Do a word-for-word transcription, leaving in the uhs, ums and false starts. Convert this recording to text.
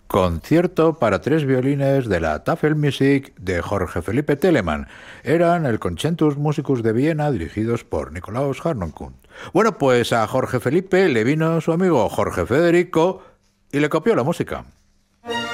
Concierto para tres violines de la Tafelmusik de Jorge Felipe Telemann. Eran el Concertus Musicus de Viena dirigidos por Nikolaus Harnoncourt. Bueno, pues a Jorge Felipe le vino su amigo Jorge Federico y le copió la música.